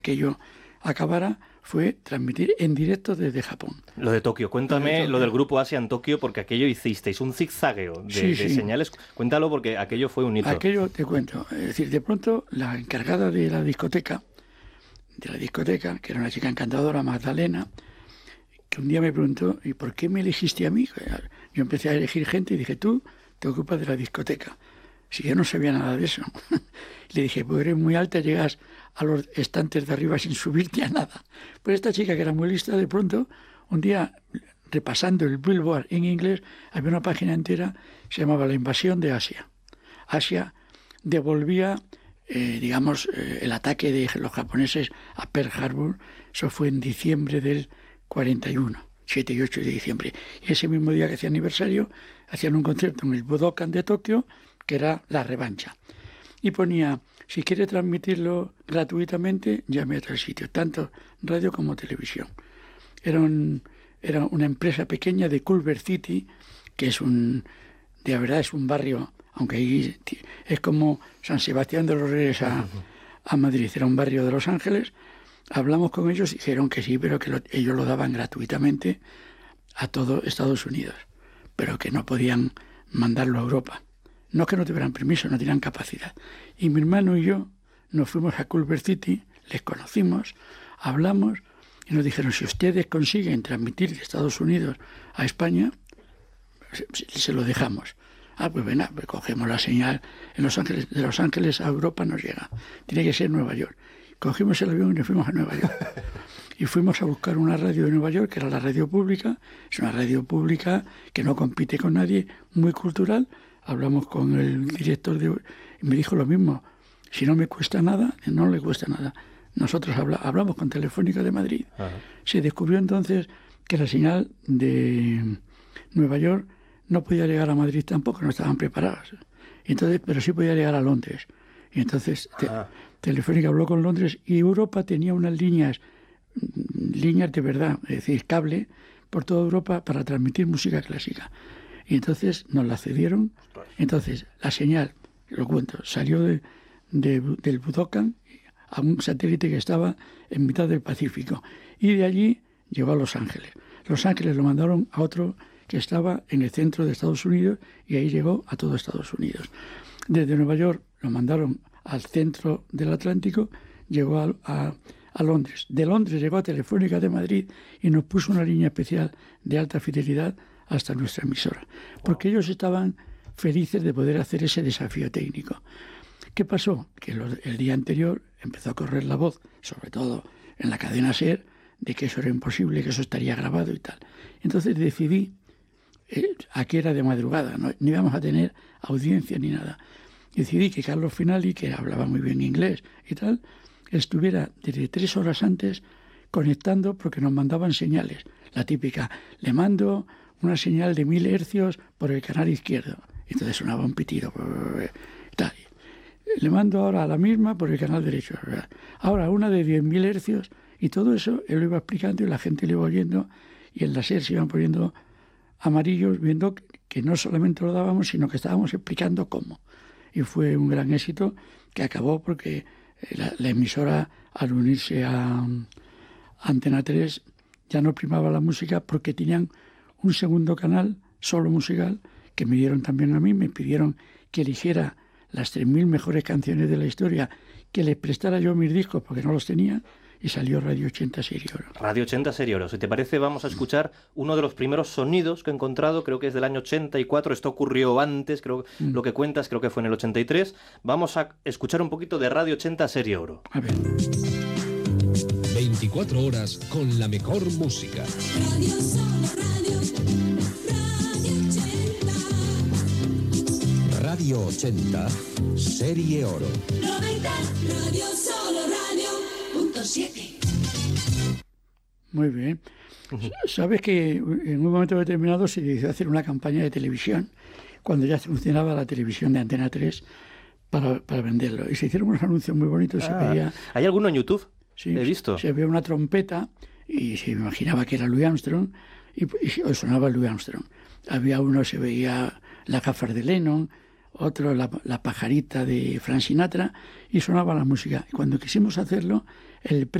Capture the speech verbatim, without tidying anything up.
que yo acabara fue transmitir en directo desde Japón. Lo de Tokio, cuéntame Lo de Tokio. lo del grupo Asia en Tokio, porque aquello hicisteis un zigzagueo de, Sí, de sí. señales. Cuéntalo porque aquello fue un hito. Aquello te cuento. Es decir, de pronto la encargada de la discoteca, de la discoteca, que era una chica encantadora, Magdalena, que un día me preguntó, ¿y por qué me elegiste a mí? Yo empecé a elegir gente y dije, tú te ocupas de la discoteca. Si yo no sabía nada de eso. Le dije, pues eres muy alta, llegas a los estantes de arriba sin subirte a nada. Pues esta chica, que era muy lista, de pronto, un día, repasando el Billboard en inglés, había una página entera, se llamaba La invasión de Asia. Asia devolvía, eh, digamos, eh, el ataque de los japoneses a Pearl Harbor. Eso fue en diciembre del cuarenta y uno, siete y ocho de diciembre. Y ese mismo día que hacía aniversario, hacían un concierto en el Budokan de Tokio, que era la revancha. Y ponía, si quiere transmitirlo gratuitamente, llame a tal sitio, tanto radio como televisión. Era, un, era una empresa pequeña de Culver City, que es un, de verdad es un barrio, aunque ahí es como San Sebastián de los Reyes a, a Madrid, era un barrio de Los Ángeles. Hablamos con ellos y dijeron que sí, pero que lo, ellos lo daban gratuitamente a todo Estados Unidos, pero que no podían mandarlo a Europa. No que no tuvieran permiso, no tenían capacidad. Y mi hermano y yo nos fuimos a Culver City, les conocimos, hablamos y nos dijeron, si ustedes consiguen transmitir de Estados Unidos a España, se, se lo dejamos. Ah, pues ven, pues cogemos la señal en Los Ángeles, de Los Ángeles a Europa nos llega. Tiene que ser Nueva York. Cogimos el avión y nos fuimos a Nueva York. Y fuimos a buscar una radio de Nueva York, que era la radio pública. Es una radio pública que no compite con nadie, muy cultural. Hablamos con el director de, y me dijo lo mismo. Si no me cuesta nada, no le cuesta nada. Nosotros habla, hablamos con Telefónica de Madrid. Ajá. Se descubrió entonces que la señal de Nueva York no podía llegar a Madrid tampoco, no estaban preparados. Entonces, pero sí podía llegar a Londres. Y entonces te, Telefónica habló con Londres y Europa tenía unas líneas, líneas de verdad, es decir, cable por toda Europa para transmitir música clásica. Y entonces nos la cedieron. Entonces la señal, lo cuento, salió de, de, del Budokan a un satélite que estaba en mitad del Pacífico. Y de allí llegó a Los Ángeles. Los Ángeles lo mandaron a otro que estaba en el centro de Estados Unidos y ahí llegó a todo Estados Unidos. Desde Nueva York lo mandaron al centro del Atlántico, llegó a, a, a Londres. De Londres llegó a Telefónica de Madrid y nos puso una línea especial de alta fidelidad hasta nuestra emisora, porque ellos estaban felices de poder hacer ese desafío técnico. ¿Qué pasó? Que lo, el día anterior empezó a correr la voz, sobre todo en la cadena SER, de que eso era imposible, que eso estaría grabado y tal. Entonces decidí, eh, aquí era de madrugada, no, no íbamos a tener audiencia ni nada, decidí que Carlos Finali, que hablaba muy bien inglés y tal, estuviera desde tres horas antes conectando porque nos mandaban señales. La típica, le mando una señal de mil hercios por el canal izquierdo. Entonces sonaba un pitido. Tal. Le mando ahora a la misma por el canal derecho. Ahora una de diez mil hercios. Y todo eso él lo iba explicando y la gente lo iba oyendo. Y en la SER se iban poniendo amarillos, viendo que no solamente lo dábamos, sino que estábamos explicando cómo. Y fue un gran éxito que acabó porque la, la emisora, al unirse a, a Antena tres, ya no primaba la música porque tenían un segundo canal, solo musical, que me dieron también a mí, me pidieron que eligiera las tres mil mejores canciones de la historia, que les prestara yo mis discos porque no los tenía, y salió Radio ochenta Serie Oro. Radio ochenta Serie Oro. Si te parece, vamos a escuchar uno de los primeros sonidos que he encontrado, creo que es del año ochenta y cuatro, esto ocurrió antes, creo mm. lo que cuentas creo que fue en el ochenta y tres. Vamos a escuchar un poquito de Radio ochenta Serie Oro. A ver. veinticuatro horas con la mejor música. Radio Solo Radio, Radio ochenta. Radio ochenta Serie Oro. noventa Radio Solo Radio punto siete. Muy bien. Sabes que en un momento determinado se decidió hacer una campaña de televisión cuando ya funcionaba la televisión de Antena tres para, para venderlo. Y se hicieron unos anuncios muy bonitos. Ah, se veía, ¿hay alguno en YouTube? Sí, he visto. Se veía una trompeta y se imaginaba que era Louis Armstrong y, y sonaba Louis Armstrong. Había uno, se veía las gafas de Lennon, otro la, la pajarita de Frank Sinatra, y sonaba la música. Y cuando quisimos hacerlo, el